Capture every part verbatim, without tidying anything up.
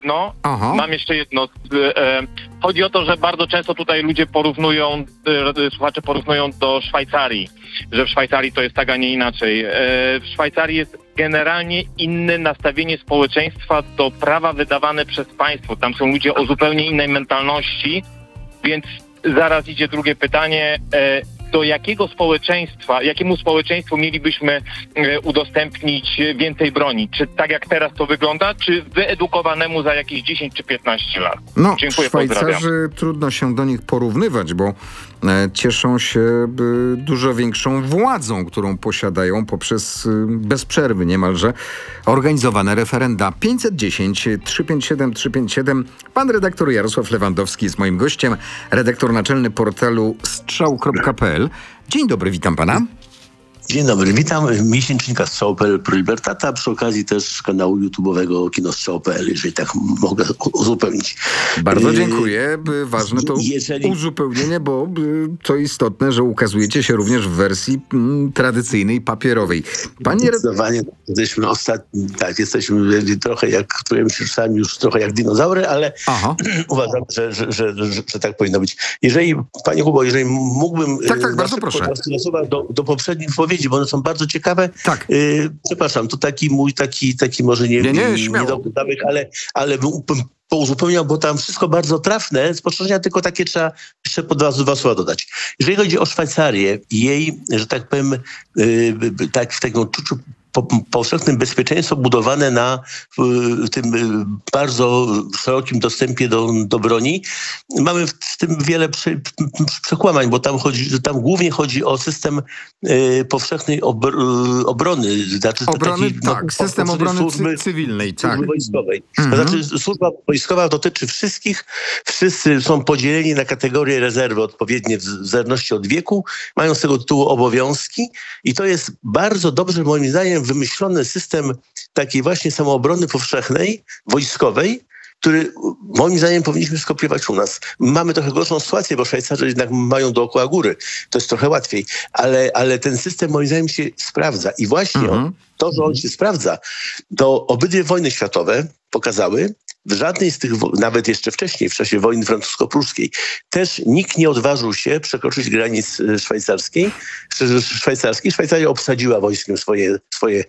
No, Aha. mam jeszcze jedno. E, chodzi o to, że bardzo często tutaj ludzie porównują, e, słuchacze porównują do Szwajcarii, że w Szwajcarii to jest tak, a nie inaczej. E, w Szwajcarii jest generalnie inne nastawienie społeczeństwa do prawa wydawane przez państwo. Tam są ludzie o zupełnie innej mentalności, więc zaraz idzie drugie pytanie. E, do jakiego społeczeństwa, jakiemu społeczeństwu mielibyśmy e, udostępnić więcej broni? Czy tak jak teraz to wygląda, czy wyedukowanemu za jakieś dziesięć czy piętnaście lat? No, Dziękuję, Szwajcarzy pozdrawiam. trudno się do nich porównywać, bo e, cieszą się e, dużo większą władzą, którą posiadają poprzez e, bez przerwy niemalże organizowane referenda. pięćset dziesięć trzysta pięćdziesiąt siedem trzysta pięćdziesiąt siedem. Pan redaktor Jarosław Lewandowski jest moim gościem, redaktor naczelny portalu strzał kropka p l. Dzień dobry, witam pana. Dzień dobry, witam miesięcznika strzał kropka p l ProLibertata, a przy okazji też kanału YouTube'owego kinostrzał kropka p l, jeżeli tak mogę uzupełnić. Bardzo dziękuję. Ważne to Jeżeli... uzupełnienie, bo to istotne, że ukazujecie się również w wersji mm, tradycyjnej, papierowej. Panie... Zdecydowanie jesteśmy ostatni, tak, jesteśmy trochę jak, którym się czasami już trochę jak dinozaury, ale uważam, że, że, że, że, że tak powinno być. Jeżeli, panie Kubo, jeżeli mógłbym... Tak, tak, bardzo proszę. Do, do poprzednich wypowiedzi, bo one są bardzo ciekawe. Tak. Yy, przepraszam, to taki mój, taki, taki może nie, nie, nie, nie, śmiało. niedobry zabieg, ale, ale bym pouzupełniał, bo tam wszystko bardzo trafne. Spostrzeżenia tylko takie trzeba jeszcze po dwa, dwa słowa dodać. Jeżeli chodzi o Szwajcarię i jej, że tak powiem, yy, tak w takim odczuciu po, powszechnym bezpieczeństwo budowane na y, tym y, bardzo szerokim dostępie do, do broni. Mamy w, w tym wiele prze, przekłamań, bo tam chodzi, tam głównie chodzi o system y, powszechnej obr, y, obrony. Znaczy, obrony, taki, tak, no, system obrony służby, cywilnej, tak. Służby wojskowej. Mhm. To znaczy służba wojskowa dotyczy wszystkich. Wszyscy są podzieleni na kategorie rezerwy odpowiednie w zależności od wieku. Mają z tego tytułu obowiązki i to jest bardzo dobrze moim zdaniem wymyślony system takiej właśnie samoobrony powszechnej, wojskowej, który moim zdaniem powinniśmy skopiować u nas. Mamy trochę gorszą sytuację, bo Szwajcarzy jednak mają dookoła góry. To jest trochę łatwiej, ale, ale ten system moim zdaniem się sprawdza. I właśnie Mhm. on, to, że on się sprawdza, to obydwie wojny światowe pokazały, w żadnej z tych, nawet jeszcze wcześniej, w czasie wojny francusko-pruskiej, też nikt nie odważył się przekroczyć granic szwajcarskiej. szwajcarskiej. Szwajcaria obsadziła wojskiem swoje, swoje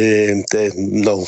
te, no,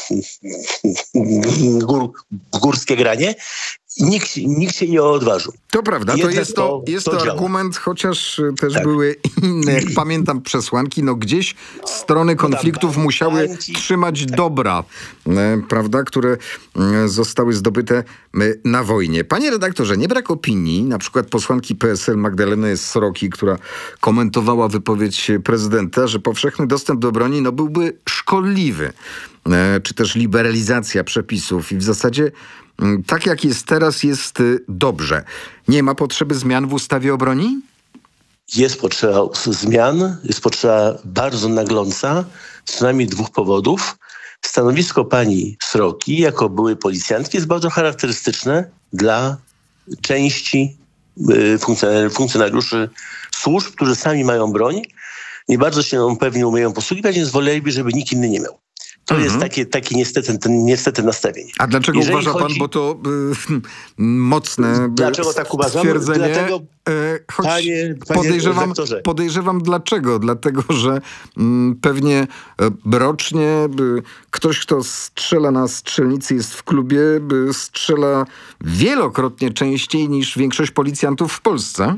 gór, górskie granie. Nikt, nikt się nie odważył. To prawda, to Jednak jest to, to- jest to to działa. argument, chociaż też Tak. były inne, jak pamiętam, przesłanki, no gdzieś strony konfliktów tam musiały banki. trzymać dobra, e, prawda, które e, zostały zdobyte e, na wojnie. Panie redaktorze, nie brak opinii, na przykład posłanki P S L Magdaleny Sroki, która komentowała wypowiedź prezydenta, że powszechny dostęp do broni no, byłby szkodliwy, e, czy też liberalizacja przepisów i w zasadzie mm, tak jak jest teraz, jest y, dobrze. Nie ma potrzeby zmian w ustawie o broni? Jest potrzeba zmian, jest potrzeba bardzo nagląca, z co najmniej dwóch powodów. Stanowisko pani Sroki, jako byłej policjantki, jest bardzo charakterystyczne dla części y, funkcjonar- funkcjonariuszy służb, którzy sami mają broń. Nie bardzo się pewnie umieją posługiwać, więc woleliby, żeby nikt inny nie miał. To Mhm. jest takie, takie niestety, ten, niestety nastawienie. A dlaczego Jeżeli uważa pan, chodzi- bo to y, mocne y, Dlaczego tak uważam? stwierdzenie, Dlatego, y, choć panie- panie podejrzewam, redaktorze. podejrzewam dlaczego. Dlatego, że mm, pewnie y, rocznie y, ktoś, kto strzela na strzelnicy, jest w klubie, y, strzela wielokrotnie częściej niż większość policjantów w Polsce.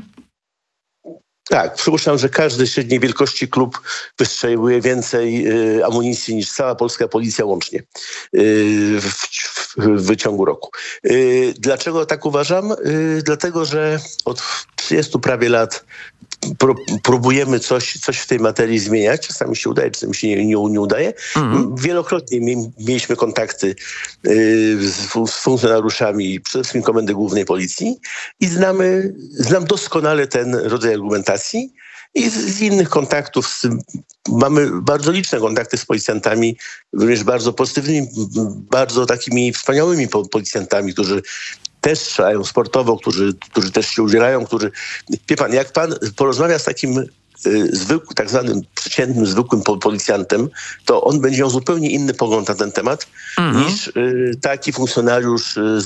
Tak, przypuszczam, że każdy średniej wielkości klub wystrzeliwuje więcej y, amunicji niż cała polska policja łącznie y, w, w, w wyciągu roku. Y, dlaczego tak uważam? Y, dlatego, że od trzydziestu prawie lat pró- próbujemy coś, coś w tej materii zmieniać. Czasami się udaje, czasami się nie, nie, nie udaje. Mhm. Wielokrotnie mie- mieliśmy kontakty y, z, z funkcjonariuszami przede wszystkim Komendy Głównej Policji i znamy, znam doskonale ten rodzaj argumentacji. I z, z innych kontaktów z, mamy bardzo liczne kontakty z policjantami, również bardzo pozytywnymi, bardzo takimi wspaniałymi po, policjantami, którzy też strzelają sportowo, którzy, którzy też się udzielają, którzy... Wie pan, jak pan porozmawia z takim y, zwykły, tak zwanym przeciętnym, zwykłym po- policjantem, to on będzie miał zupełnie inny pogląd na ten temat Mhm. niż y, taki funkcjonariusz y,